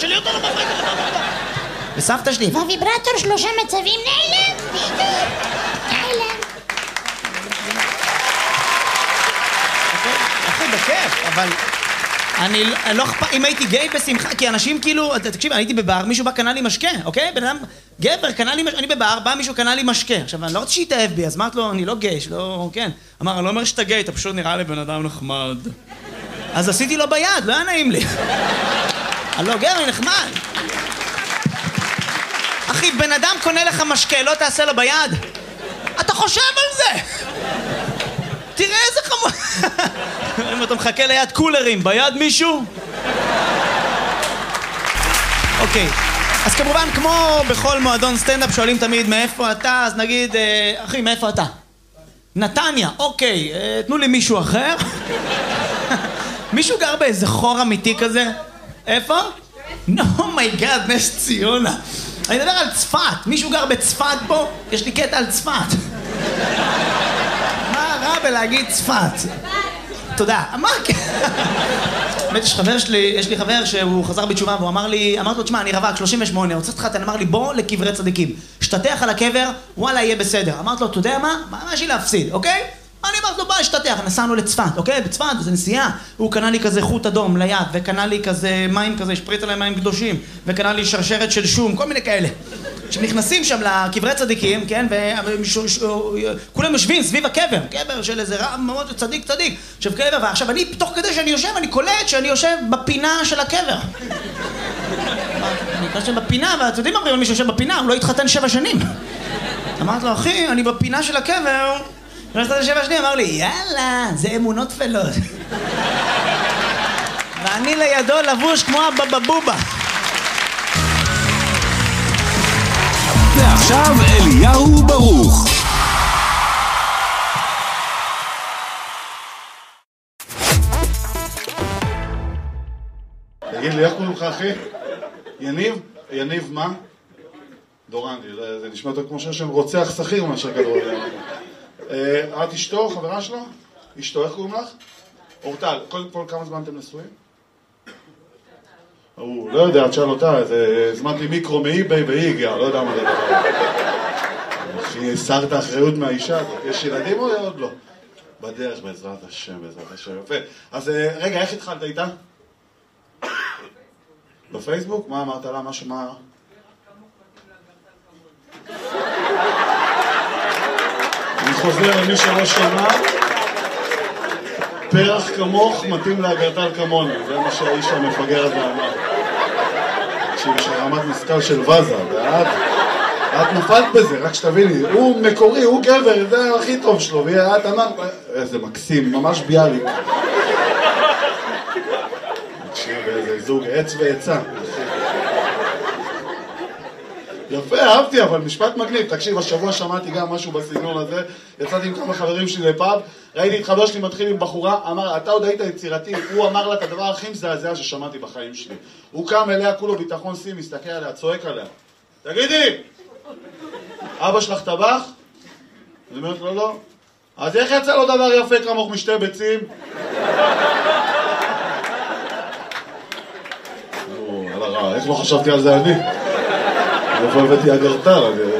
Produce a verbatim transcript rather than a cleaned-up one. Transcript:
שלי אותו לבית. וסבתא שלי, והוויברטור שלושה מצבים נעלם, פתאום, נעלם. אחי, בכיף, אבל... אני לא אכפת, אם הייתי גיי בשמחה, כי אנשים כאילו, תקשיב, אני הייתי בבר, מישהו בא קנה לי משקה, אוקיי? בן אדם, גבר, קנה לי משקה, אני בבר, בא מישהו קנה לי משקה. עכשיו, אני לא רוצה שיתאהב בי, אז אמרת לו, אני לא גיי, שלא, כן. אמר, אני לא אומר שאתה גיי, אתה פשוט נראה לי בן אדם נחמד. אז עשיתי לו ביד, לא היה נעים לי. אני לא גבר, אני נחמד. אחי, בן אדם קונה לך משקה, לא תעשה לו ביד? אתה חושב על זה! תראה איזה חמור... אם אתה מחכה ליד קולרים, ביד מישהו? אוקיי, אז כמובן, כמו בכל מועדון סטנדאפ שואלים תמיד מאיפה אתה, אז נגיד, אחי, מאיפה אתה? נתניה, אוקיי, תנו לי מישהו אחר. מישהו גר באיזה חור אמיתי כזה? איפה? אומייגאד, נס ציונה. אני מדבר על צפת, מישהו גר בצפת פה? יש לי קטע על צפת. מה רע בלהגיד צפת? תודה. מה? באמת, יש חבר שלי, יש לי חבר שהוא חזר בתשובה והוא אמר לי, אמרתי לו, תשמע, אני רווק, שלושים ושמונה, רוצה להתחתן, אמר לי, בוא לקברי צדיקים. שתתח על הקבר, וואלה, יהיה בסדר. אמרתי לו, אתה יודע מה? מה יש לי להפסיד, אוקיי? אני אמרתי לו, בוא, שתתח, נסענו לצפת, אוקיי? בצפת, זה נסיעה. הוא קנה לי כזה חוט אדום ליד, וקנה לי כזה מים כזה, שפריץ עליהם מים קדושים, וקנה לי שרשרת של שום, כל מיני כאלה. שנכנסים שם לקברי צדיקים, כן, וכולם יושבים סביב הקבר, קבר של איזה רב מאוד צדיק צדיק, עכשיו קבר, ועכשיו אני, תוך כדי שאני יושב, אני קולט שאני יושב בפינה של הקבר. אני יושב בפינה, ואתם יודעים מה, מי שיושב בפינה, הוא לא התחתן שבע שנים. אמרתי לו, אחי, אני בפינה של הקבר, ונסתת שבע שנים, אמר לי, יאללה, זה אמונות תפלות. ואני לידו לבוש כמו הבבבובה. ועכשיו אליהו ברוך. תגיד לי, איך קוראים לך אחי? יניב? יניב מה? דורנדי, זה נשמע יותר כמו שם רוצח שכיר מאשר גדול. את אשתו, חברה שלו? אשתו, איך קוראים לך? אורטל, קודם כל כמה זמן אתם נשואים? הוא לא יודע, תשאל אותה, הזמנתי מיקרו מאי-ביי והיא הגיעה, לא יודע מה זה דבר. אחי, הסרת האחריות מהאישה הזאת. יש ילדים או עוד לא? בדרך, בעזרת השם, בעזרת השם. יפה. אז רגע, איך התחלת איתה? בפייסבוק? מה אמרת לה? משהו מה... אני חוזר למי שלא שמע. פרח כמוך מתאים לאגרטל כמוני. זה מה שהאיש המפגר הזה אמר. שיש רמת משכל של וזה, ואת... את נפלת בזה, רק שתביני. הוא מקורי, הוא גבר, זה הכי טוב שלו. ואת אמרת... איזה מקסים, ממש ביאליק. תקשיב, איזה זוג עץ ועצה. יפה, אהבתי, אבל משפט מגניב. תקשיב, השבוע שמעתי גם משהו בסגנון הזה. יצאתי עם כמה חברים שלי לפאב, ראיתי את חבר שלי מתחיל עם בחורה, אמר, אתה עוד היית יצירתי. הוא אמר לה את הדבר הכי מזעזע ששמעתי בחיים שלי. הוא קם אליה, כולו ביטחון סי, מסתכל עליה, צועק עליה. תגידי, אבא שלך טבח? אני אומרת לו, לא. אז איך יצא לו דבר יפה כמוך משתי ביצים? או, על הרע, איך לא חשבתי על זה אני? איפה הבאתי אגרטל?